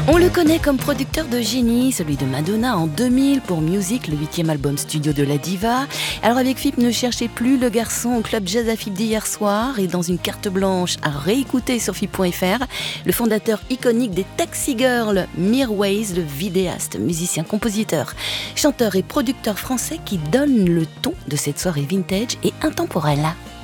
On le connaît comme producteur de génie, celui de Madonna en 2000 pour Music, le 8e album studio de la diva. Alors avec FIP, ne cherchez plus le garçon au club jazz à FIP d'hier soir et dans une carte blanche à réécouter sur FIP.fr, le fondateur iconique des Taxi Girls, Mirwais, le vidéaste, musicien, compositeur, chanteur et producteur français qui donne le ton de cette soirée vintage et intemporelle.